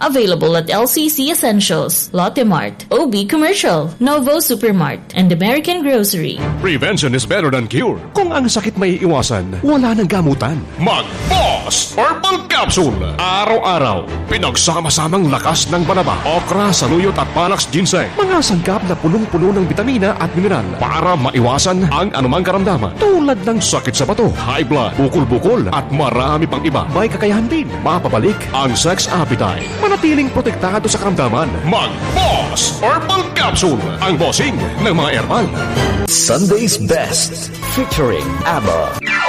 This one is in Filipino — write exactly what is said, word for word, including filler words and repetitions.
Available at L C C Essentials, Lotte Mart, O B Commercial, Novo Supermart, and American Grocery. Prevention is better than cure. Kung ang sakit may iwasan, wala nang gamutan. Mag-Boss Herbal Capsule. Araw-araw, pinagsama-samang lakas ng banaba, okra, saluyot at panax ginseng. Mga sangkap na punong-puno ng bitamina at mineral para maiwasan ang anumang karamdaman. Tulad ng sakit sa bato, high blood, bukol-bukol at marami pang iba. May kakayahan din mapabalik ang sex appetite. Manatiling protektado sa karamdaman. Mag-Boss Herbal Capsule. Ang bossing ng mga herbal. Sunday's Best featuring ABBA.